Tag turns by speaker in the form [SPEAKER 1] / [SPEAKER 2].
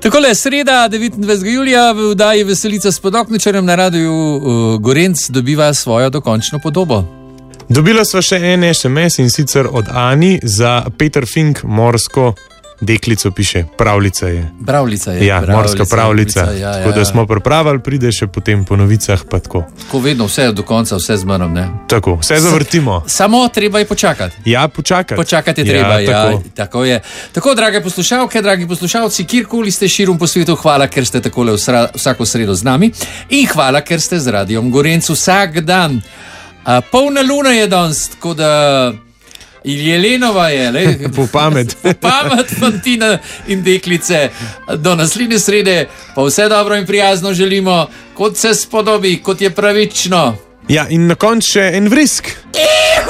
[SPEAKER 1] Takole, sreda 29. julija v vdaji Veselica s Podokničarjem na Radiu Gorenc dobiva svojo dokončno podobo.
[SPEAKER 2] Dobila sva še en SMS in sicer od Ani za Peter Fink, morsko deklico piše. Pravljica je.
[SPEAKER 1] Pravljica je.
[SPEAKER 2] Ja, morska pravljica. Tako da smo pripravili, pride še potem po novicah pa tako.
[SPEAKER 1] Tako vedno, vse do konca, vse z menom, ne?
[SPEAKER 2] Tako, vse zavrtimo.
[SPEAKER 1] Samo treba je počakati.
[SPEAKER 2] Ja, počakati.
[SPEAKER 1] Počakati je treba, tako je. Tako, drage poslušalke, dragi poslušalci, kjerkoli ste širom po svetu, hvala, ker ste takole vsako sredo z nami in hvala, ker ste z Radiom Gorenc vsak dan. Polna luna je danes, tako da Jelenova je,
[SPEAKER 2] po pamet.
[SPEAKER 1] Po pamet, fantina in deklice. Do naslednje srede pa vse dobro in prijazno želimo, kot se spodobi, kot je pravično.
[SPEAKER 2] Ja, in na koncu še en vrisk.